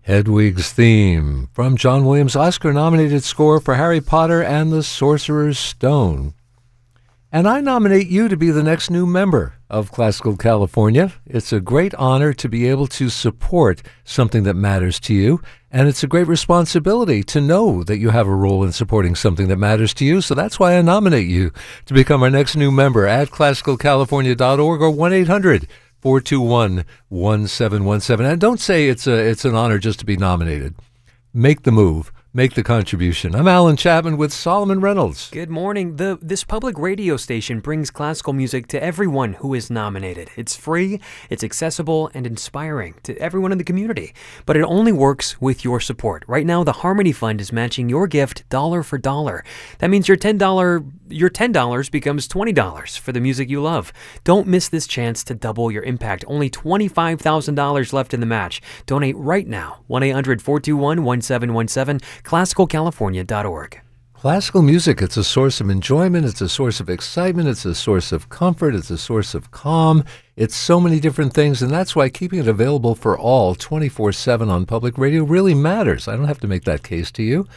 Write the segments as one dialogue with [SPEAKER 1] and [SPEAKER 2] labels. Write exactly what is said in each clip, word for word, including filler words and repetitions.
[SPEAKER 1] Hedwig's Theme from John Williams' Oscar-nominated score for Harry Potter and the Sorcerer's Stone. And I nominate you to be the next new member of Classical California. It's a great honor to be able to support something that matters to you, and it's a great responsibility to know that you have a role in supporting something that matters to you. So that's why I nominate you to become our next new member at classical california dot org or one eight hundred four two one one seven one seven. And don't say it's a it's an honor just to be nominated. Make the move. Make the contribution. I'm Alan Chapman with Solomon Reynolds.
[SPEAKER 2] Good morning. The This public radio station brings classical music to everyone who is nominated. It's free, it's accessible, and inspiring to everyone in the community. But it only works with your support. Right now, the Harmony Fund is matching your gift dollar for dollar. That means your ten dollars your ten dollars becomes twenty dollars for the music you love. Don't miss this chance to double your impact. Only twenty-five thousand dollars left in the match. Donate right now. one eight hundred four two one one seven one seven. classical california dot org.
[SPEAKER 1] Classical music, it's a source of enjoyment, it's a source of excitement, it's a source of comfort, it's a source of calm. It's so many different things, and that's why keeping it available for all twenty-four seven on public radio really matters. I don't have to make that case to you.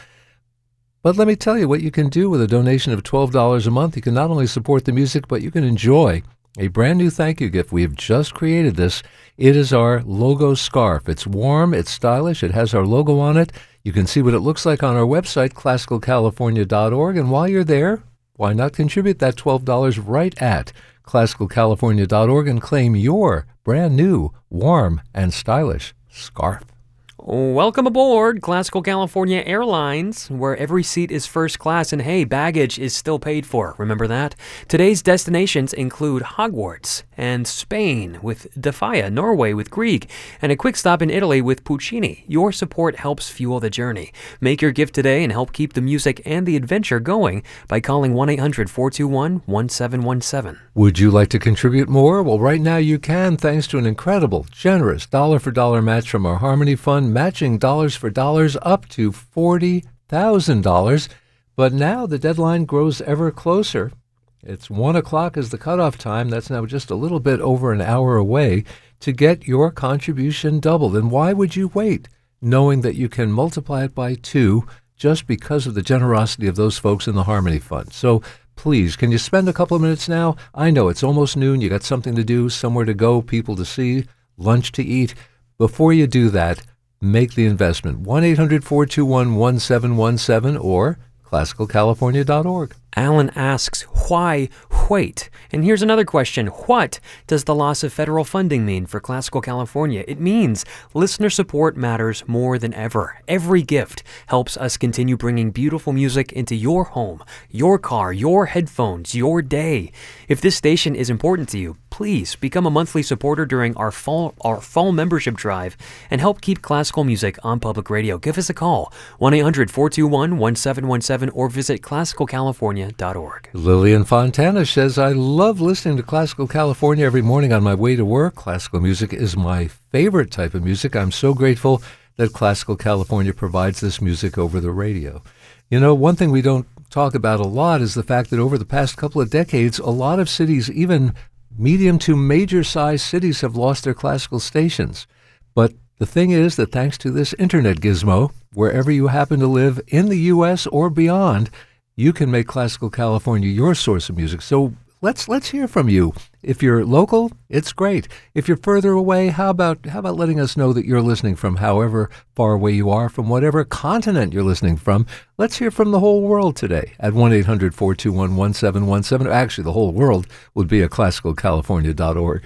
[SPEAKER 1] But let me tell you what you can do with a donation of twelve dollars a month. You can not only support the music, but you can enjoy a brand new thank you gift. We have just created this. It is our logo scarf. It's warm, it's stylish, it has our logo on it. You can see what it looks like on our website, classical california dot org. And while you're there, why not contribute that twelve dollars right at classical california dot org and claim your brand new, warm, and stylish scarf.
[SPEAKER 2] Welcome aboard Classical California Airlines, where every seat is first class and hey, baggage is still paid for. Remember that? Today's destinations include Hogwarts and Spain with Defia, Norway with Grieg, and a quick stop in Italy with Puccini. Your support helps fuel the journey. Make your gift today and help keep the music and the adventure going by calling one eight hundred four two one one seven one seven.
[SPEAKER 1] Would you like to contribute more? Well, right now you can, thanks to an incredible, generous dollar-for-dollar match from our Harmony Fund, matching dollars for dollars up to forty thousand dollars. But now the deadline grows ever closer. It's one o'clock is the cutoff time. That's now just a little bit over an hour away to get your contribution doubled. And why would you wait, knowing that you can multiply it by two just because of the generosity of those folks in the Harmony Fund? So please, can you spend a couple of minutes now? I know it's almost noon. You got something to do, somewhere to go, people to see, lunch to eat. Before you do that, make the investment. one eight hundred four two one one seven one seven or classical california dot org.
[SPEAKER 2] Alan asks, why wait? And here's another question. What does the loss of federal funding mean for Classical California? It means listener support matters more than ever. Every gift helps us continue bringing beautiful music into your home, your car, your headphones, your day. If this station is important to you, please become a monthly supporter during our fall our fall membership drive and help keep classical music on public radio. Give us a call, one eight hundred four two one one seven one seven, or visit classical california dot org.
[SPEAKER 1] Lillian Fontana says, I love listening to Classical California every morning on my way to work. Classical music is my favorite type of music. I'm so grateful that Classical California provides this music over the radio. You know, one thing we don't talk about a lot is the fact that over the past couple of decades, a lot of cities, even medium to major size cities, have lost their classical stations. But the thing is that thanks to this internet gizmo, wherever you happen to live in the U S or beyond, you can make Classical California your source of music. So let's let's hear from you. If you're local, it's great. If you're further away, how about how about letting us know that you're listening from however far away you are, from whatever continent you're listening from. Let's hear from the whole world today at one eight hundred four two one one seven one seven. Actually, the whole world would be at classical california dot org.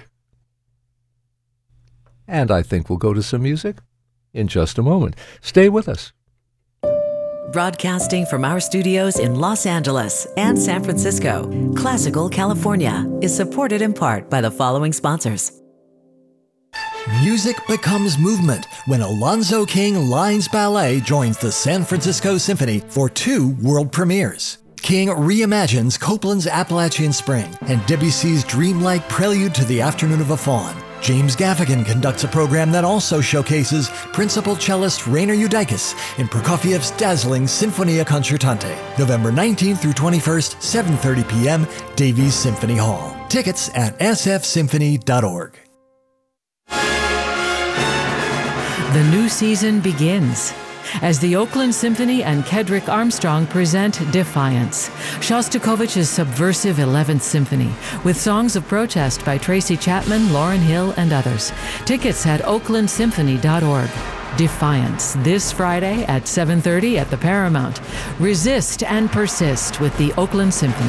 [SPEAKER 1] And I think we'll go to some music in just a moment. Stay with us.
[SPEAKER 3] Broadcasting from our studios in Los Angeles and San Francisco, Classical California is supported in part by the following sponsors.
[SPEAKER 4] Music becomes movement when Alonzo King Lines Ballet joins the San Francisco Symphony for two world premieres. King reimagines Copland's Appalachian Spring and Debussy's dreamlike Prelude to the Afternoon of a Faun. James Gaffigan conducts a program that also showcases principal cellist Rainer Eudikis in Prokofiev's dazzling Sinfonia Concertante. November nineteenth through twenty-first, seven thirty p.m., Davies Symphony Hall. Tickets at s f symphony dot org.
[SPEAKER 3] The new season begins as the Oakland Symphony and Kedrick Armstrong present Defiance, Shostakovich's subversive eleventh Symphony, with songs of protest by Tracy Chapman, Lauryn Hill, and others. Tickets at oakland symphony dot org. Defiance, this Friday at seven thirty at the Paramount. Resist and persist with the Oakland Symphony.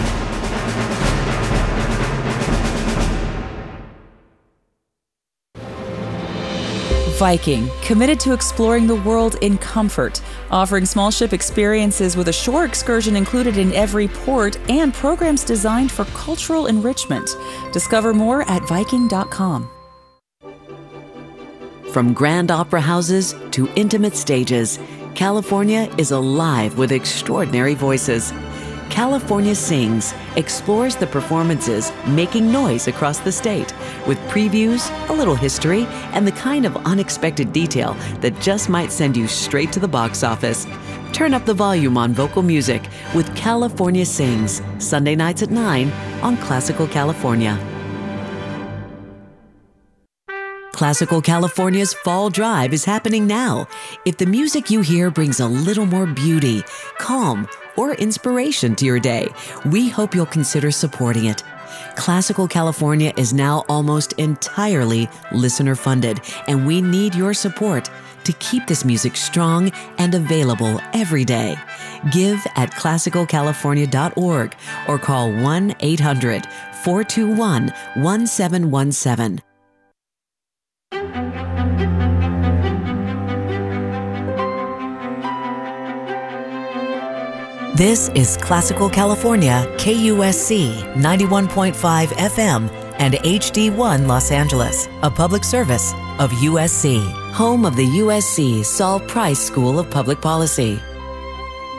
[SPEAKER 5] Viking, committed to exploring the world in comfort, offering small ship experiences with a shore excursion included in every port and programs designed for cultural enrichment. Discover more at viking dot com.
[SPEAKER 3] From grand opera houses to intimate stages, California is alive with extraordinary voices. California Sings explores the performances making noise across the state with previews, a little history, and the kind of unexpected detail that just might send you straight to the box office. Turn up the volume on vocal music with California Sings, Sunday nights at nine on Classical California. Classical California's Fall Drive is happening now. If the music you hear brings a little more beauty, calm, or inspiration to your day, we hope you'll consider supporting it. Classical California is now almost entirely listener-funded, and we need your support to keep this music strong and available every day. Give at classical california dot org or call one eight hundred, four two one, one seven one seven. This is Classical California, K U S C ninety-one point five F M and H D one Los Angeles, a public service of U S C, home of the U S C Saul Price School of Public Policy.